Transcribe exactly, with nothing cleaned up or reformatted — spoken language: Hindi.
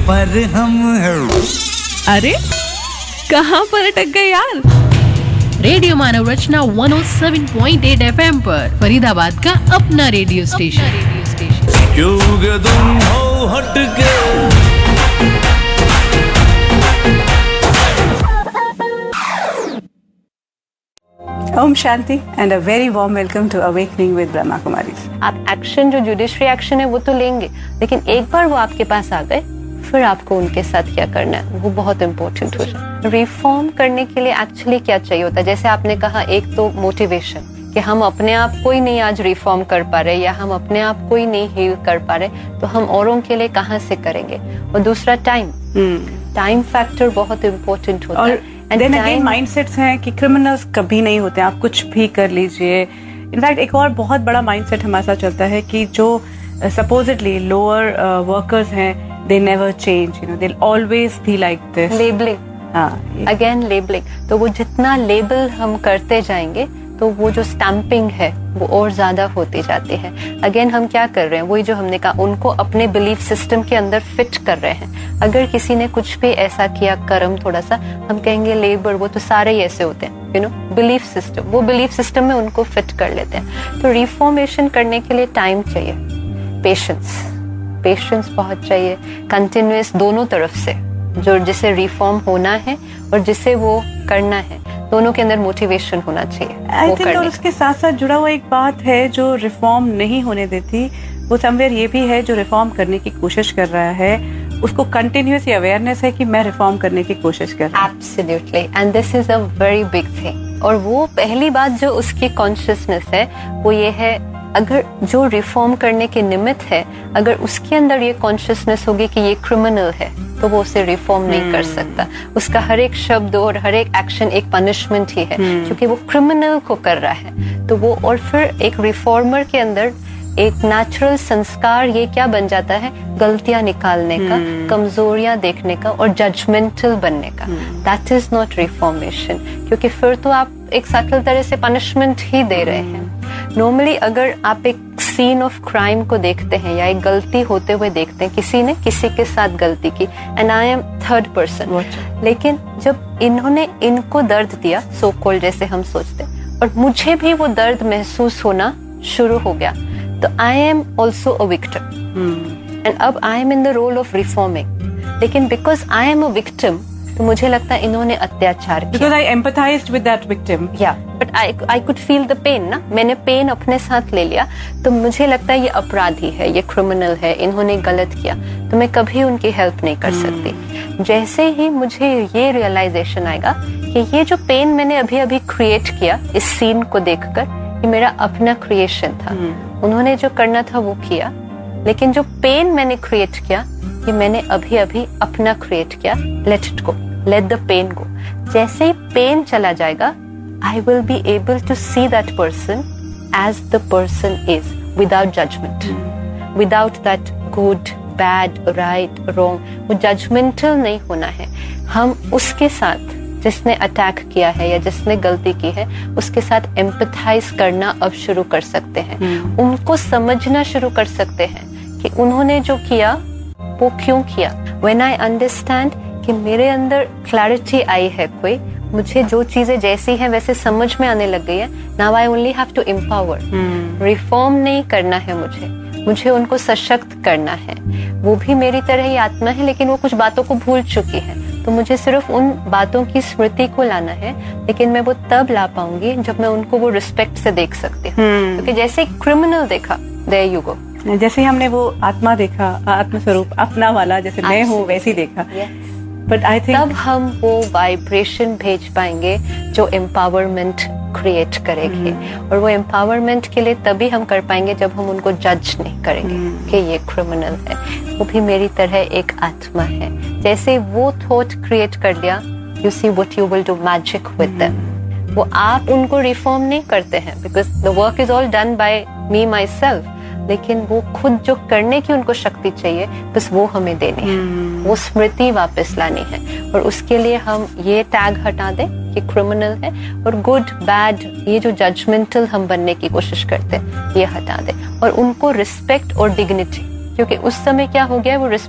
पर हम हैं। अरे कहाँ पर अटक गए यार? रेडियो मानव रचना एक सौ सात पॉइंट आठ एफएम पर, फरीदाबाद का अपना रेडियो स्टेशन। रेडियो स्टेशन क्यों तुम हो हटके। Om Shanti and a very warm welcome to awakening with Brahma Kumaris. आप एक्शन जो जुडिशरी एक्शन है वो तो लेंगे, लेकिन एक बार वो आपके पास आ गए फिर आपको उनके साथ क्या करना है वो बहुत इंपॉर्टेंट हो जाए। रिफॉर्म करने के लिए एक्चुअली क्या चाहिए होता है, जैसे आपने कहा, एक तो मोटिवेशन कि हम अपने आप को ही नहीं आज रिफॉर्म कर पा रहे या हम अपने आप को ही नहीं हील कर पा रहे तो हम औरों के लिए कहाँ से करेंगे। और दूसरा टाइम, टाइम फैक्टर बहुत इंपॉर्टेंट होता है। एंड देन अगेन माइंडसेट्स हैं कि क्रिमिनल्स कभी नहीं होते, आप कुछ भी कर लीजिए। इनफैक्ट एक और बहुत बड़ा माइंडसेट हमारे साथ चलता है कि जो सपोजिटली लोअर वर्कर्स हैं they never change, you know, they'll always be like this. Labeling. हाँ, अगेन लेबलिंग। तो वो जितना लेबल हम करते जाएंगे तो वो जो स्टैंपिंग है वो और ज्यादा होती जाती है। अगेन हम क्या कर रहे हैं, वही जो हमने कहा, उनको अपने बिलीफ सिस्टम के अंदर फिट कर रहे हैं। अगर किसी ने कुछ भी ऐसा किया, कर्म थोड़ा सा, हम कहेंगे लेबर, वो तो सारे ही ऐसे होते हैं, यू नो, बिलीफ सिस्टम, वो बिलीफ सिस्टम में उनको फिट कर लेते हैं। तो रिफॉर्मेशन करने के लिए टाइम चाहिए, पेशेंस, पेशेंस बहुत चाहिए, कंटिन्यूअस दोनों तरफ से, जो जिसे रिफॉर्म होना है और जिसे वो करना है, दोनों के अंदर मोटिवेशन होना चाहिए। आई थिंक और उसके साथ साथ जुड़ा हुआ एक बात है जो रिफॉर्म नहीं होने देती, वो समवेयर ये भी है, जो रिफॉर्म करने की कोशिश कर रहा है उसको कंटिन्यूअस अवेयरनेस है कि मैं रिफॉर्म करने की कोशिश कर रहा हूं। Absolutely, and this is a very big thing. और वो पहली बात जो उसकी कॉन्शियसनेस है वो ये है, अगर जो रिफॉर्म करने के निमित्त है, अगर उसके अंदर ये कॉन्शियसनेस होगी कि ये क्रिमिनल है तो वो उसे रिफॉर्म hmm. नहीं कर सकता। उसका हर एक शब्द और हर एक एक्शन एक पनिशमेंट ही है, hmm. क्योंकि वो क्रिमिनल को कर रहा है। तो वो, और फिर एक रिफॉर्मर के अंदर एक नेचुरल संस्कार ये क्या बन जाता है, गलतियां निकालने का, hmm. कमजोरियां देखने का और जजमेंटल बनने का। दैट इज नॉट रिफॉर्मेशन, क्योंकि फिर तो आप एक सटल तरह से पनिशमेंट ही दे रहे हैं। नॉर्मली अगर आप एक सीन ऑफ क्राइम को देखते हैं या एक गलती होते हुए देखते हैं, किसी ने किसी के साथ गलती की and I am third person, लेकिन जब इन्होंने इनको दर्द दिया, सो कॉल्ड जैसे हम सोचते हैं, और मुझे भी वो दर्द महसूस होना शुरू हो गया, तो I am also a victim and अब I am in the role of reforming. लेकिन because I am a victim तो मुझे लगता है इन्होंने अत्याचार किया। Because I empathized with that victim. Yeah, but I I could feel the pain ना, मैंने पेन अपने साथ ले लिया, तो मुझे लगता है ये अपराधी है, ये क्रिमिनल है, इन्होंने गलत किया, तो मैं कभी उनकी हेल्प नहीं कर hmm. सकती। जैसे ही मुझे ये रियलाइजेशन आएगा कि ये जो पेन मैंने अभी अभी क्रिएट किया इस सीन को देखकर, ये मेरा अपना क्रिएशन था, hmm. उन्होंने जो करना था वो किया, लेकिन जो पेन मैंने क्रिएट किया ये मैंने अभी अभी अपना क्रिएट किया। Let it go, let the pen गो। जैसे ही पेन चला जाएगा, I will be able to see that person as the person is, without judgement, without that good bad right wrong. वो जजमेंटल नहीं होना है। हम उसके साथ, जिसने अटैक किया है या जिसने गलती की है, उसके साथ एम्पैथाइज करना अब शुरू कर सकते हैं। hmm. उनको समझना शुरू कर सकते हैं कि उन्होंने जो किया वो क्यों किया। व्हेन आई अंडरस्टैंड कि मेरे अंदर क्लैरिटी आई है, कोई मुझे जो चीजें जैसी हैं वैसे समझ में आने लग गई है, now I only have to empower. Reform नहीं करना है मुझे, मुझे उनको सशक्त करना है। वो भी मेरी तरह ही आत्मा है, लेकिन वो कुछ बातों को भूल चुकी है, तो मुझे सिर्फ उन बातों की स्मृति को लाना है। लेकिन मैं वो तब ला पाऊंगी जब मैं उनको वो रिस्पेक्ट से देख सकती हूँ। hmm. क्योंकि जैसे क्रिमिनल देखा, देयर यू गो, जैसे हमने वो आत्मा देखा, आत्मस्वरूप अपना वाला, जैसे मैं हूँ वैसी देखा। बट आई थिंक तब हम वो वाइब्रेशन भेज पाएंगे जो एम्पावरमेंट क्रिएट करेगी। hmm. और वो एम्पावरमेंट के लिए तभी हम कर पाएंगे जब हम उनको जज नहीं करेंगे hmm. कि ये क्रिमिनल है, वो भी मेरी तरह एक आत्मा है। जैसे वो थॉट क्रिएट कर लिया, you see what you will do magic with them. वो आप उनको रिफॉर्म नहीं करते हैं, because the work is all done by me my self, लेकिन वो खुद जो करने की उनको शक्ति चाहिए बस वो हमें देनी है। hmm. वो स्मृति वापस लानी है, और उसके लिए हम ये टैग हटा दें कि क्रिमिनल है, और गुड बैड ये जो जजमेंटल हम बनने की कोशिश करते हैं ये हटा दें, और उनको रिस्पेक्ट और डिग्निटी, क्योंकि उस समय क्या हो गया है, वो